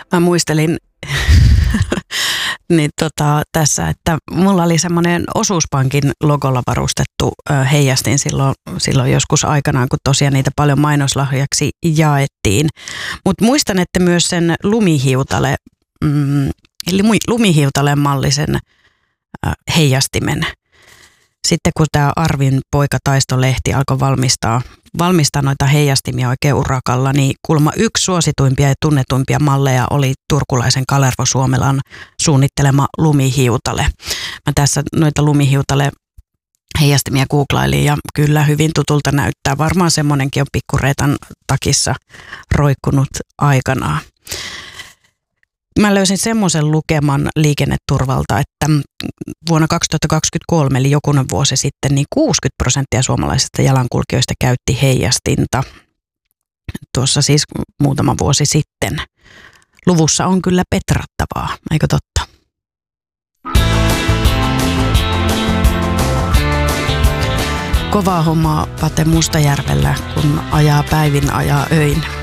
Mä muistelin niin tässä, että mulla oli semmoinen Osuuspankin logolla varustettu heijastin silloin joskus aikanaan, kun tosiaan niitä paljon mainoslahjaksi jaettiin. Mutta muistan, että myös sen lumihiutaleen mallisen heijastimen. Sitten kun tämä Arvin poika Taisto-lehti alkoi valmistaa noita heijastimia oikein urakalla, niin kuulemma yksi suosituimpia ja tunnetuimpia malleja oli turkulaisen Kalervo Suomelan suunnittelema lumihiutale. Mä tässä noita lumihiutale heijastimia googlailin ja kyllä hyvin tutulta näyttää. Varmaan semmoinenkin on pikkureetan takissa roikkunut aikanaan. Mä löysin semmoisen lukeman Liikenneturvalta, että vuonna 2023, eli jokunen vuosi sitten, niin 60% suomalaisista jalankulkijoista käytti heijastinta. Tuossa siis muutama vuosi sitten. Luvussa on kyllä petrattavaa, eikö totta? Kovaa hommaa Pate Mustajärvellä, kun ajaa päivin, ajaa öin.